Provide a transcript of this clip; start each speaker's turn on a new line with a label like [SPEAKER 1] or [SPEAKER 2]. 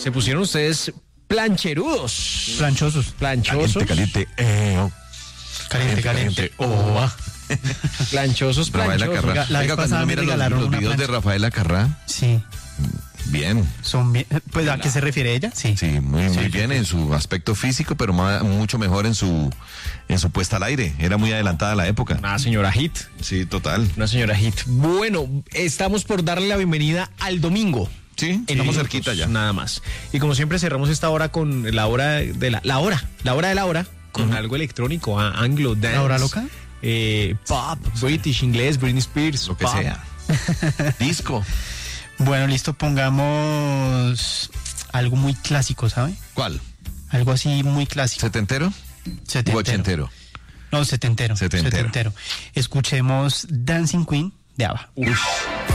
[SPEAKER 1] Se pusieron ustedes plancherudos.
[SPEAKER 2] Planchosos.
[SPEAKER 1] Planchosos.
[SPEAKER 3] Caliente.
[SPEAKER 2] Caliente.
[SPEAKER 1] Planchosos,
[SPEAKER 3] Rafaela
[SPEAKER 1] planchosos.
[SPEAKER 3] Carrá.
[SPEAKER 2] La vez
[SPEAKER 3] Oiga, cuando
[SPEAKER 2] pasada
[SPEAKER 3] uno
[SPEAKER 2] me
[SPEAKER 3] mira
[SPEAKER 2] regalaron
[SPEAKER 3] los
[SPEAKER 2] una
[SPEAKER 3] videos de
[SPEAKER 2] plancha.
[SPEAKER 3] Rafaela Carrá,
[SPEAKER 2] Sí.
[SPEAKER 3] bien.
[SPEAKER 2] Son bien. Pues, ¿a qué se refiere ella? Sí.
[SPEAKER 3] Sí, muy bien en su aspecto físico, pero mucho mejor en su puesta al aire. Era muy adelantada a la época.
[SPEAKER 1] Una señora hit.
[SPEAKER 3] Sí, total.
[SPEAKER 1] Una señora hit. Bueno, estamos por darle la bienvenida al domingo.
[SPEAKER 3] Sí,
[SPEAKER 1] En
[SPEAKER 3] estamos
[SPEAKER 1] minutos,
[SPEAKER 3] cerquita ya.
[SPEAKER 1] Nada más. Y como siempre cerramos esta hora con la hora de la hora de la hora, con algo electrónico, Anglo Dance.
[SPEAKER 2] ¿La hora loca?
[SPEAKER 1] Pop, British, inglés, Britney Spears.
[SPEAKER 3] Lo que
[SPEAKER 1] pop.
[SPEAKER 3] sea. Disco.
[SPEAKER 2] Bueno, listo, pongamos algo muy clásico, ¿sabe?
[SPEAKER 3] ¿Cuál?
[SPEAKER 2] Algo así muy clásico.
[SPEAKER 3] ¿Setentero?
[SPEAKER 2] Setentero.
[SPEAKER 3] ¿O ochentero?
[SPEAKER 2] No, setentero.
[SPEAKER 3] Setentero.
[SPEAKER 2] Escuchemos Dancing Queen de ABBA.
[SPEAKER 1] Uf.